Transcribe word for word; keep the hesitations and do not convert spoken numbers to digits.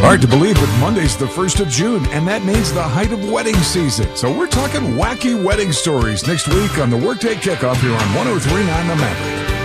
Hard to believe, but Monday's the first of June, and that means the height of wedding season. So we're talking wacky wedding stories next week on the Workday Kickoff here on one oh three point nine The Maverick.